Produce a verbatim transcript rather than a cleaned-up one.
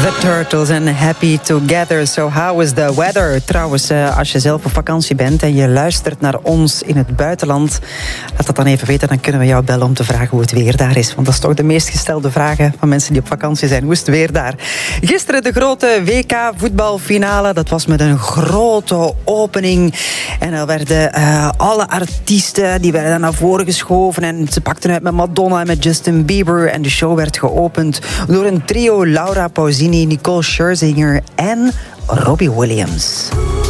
The Turtles and Happy Together. So how is the weather? Trouwens, als je zelf op vakantie bent en je luistert naar ons in het buitenland, laat dat dan even weten, dan kunnen we jou bellen om te vragen hoe het weer daar is. Want dat is toch de meest gestelde vragen van mensen die op vakantie zijn. Hoe is het weer daar? Gisteren de grote W K-voetbalfinale. Dat was met een grote opening. En dan werden uh, alle artiesten die werden naar voren geschoven. En ze pakten uit met Madonna en met Justin Bieber. En de show werd geopend door een trio: Laura Pausini, Nicole Scherzinger en Robbie Williams.